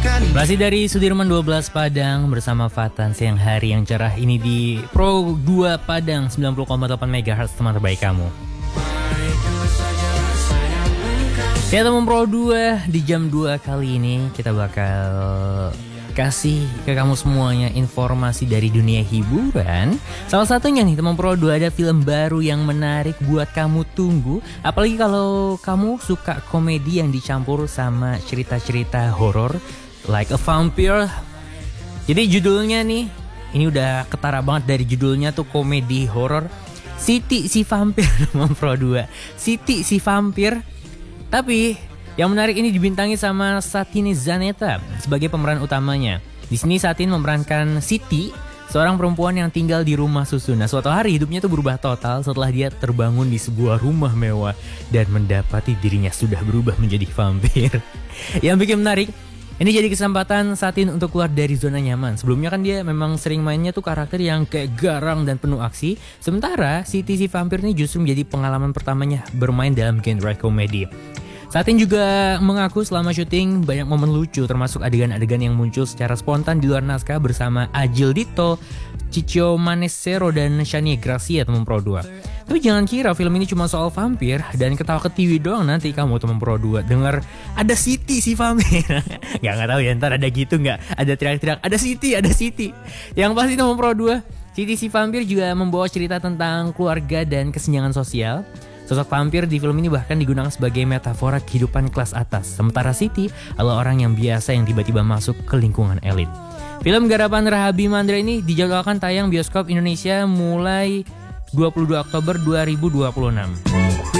Masih dari Sudirman 12 Padang bersama Fatan siang hari yang cerah ini di Pro 2 Padang 90,8 MHz teman terbaik kamu. Ya teman Pro 2 di jam 2 kali ini kita bakal kasih ke kamu semuanya informasi dari dunia hiburan. Salah satunya nih teman Pro 2 ada film baru yang menarik buat kamu tunggu. Apalagi kalau kamu suka komedi yang dicampur sama cerita-cerita horor. Like a Vampire. Jadi judulnya nih, ini udah ketara banget dari judulnya tuh komedi horor. Siti si Vampir teman Pro 2. Siti si Vampir. Tapi yang menarik ini dibintangi sama Satine Zanetta sebagai pemeran utamanya. Di sini Satine memerankan Siti, seorang perempuan yang tinggal di rumah susun. Nah, suatu hari hidupnya tuh berubah total setelah dia terbangun di sebuah rumah mewah dan mendapati dirinya sudah berubah menjadi vampir. Yang bikin menarik, ini jadi kesempatan Satine untuk keluar dari zona nyaman. Sebelumnya kan dia memang sering mainnya tuh karakter yang kayak garang dan penuh aksi. Sementara Siti si Vampir ini justru menjadi pengalaman pertamanya bermain dalam genre komedi. Satine juga mengaku selama syuting banyak momen lucu, termasuk adegan-adegan yang muncul secara spontan di luar naskah bersama Agil Dito, Ciccio Manesero, dan Shania Gracia teman Pro 2. Tapi jangan kira film ini cuma soal vampir dan ketawa-ketiwi doang nanti kamu teman Pro 2 dengar ada Siti si vampir. Gak tahu ya ntar ada gitu nggak? Ada teriak-teriak ada Siti, ada Siti. Yang pasti teman Pro 2, Siti si vampir juga membawa cerita tentang keluarga dan kesenjangan sosial. Sosok vampir di film ini bahkan digunakan sebagai metafora kehidupan kelas atas. Sementara Siti adalah orang yang biasa yang tiba-tiba masuk ke lingkungan elit. Film garapan Rahabi Mandra ini dijadwalkan tayang bioskop Indonesia mulai 22 Oktober 2026.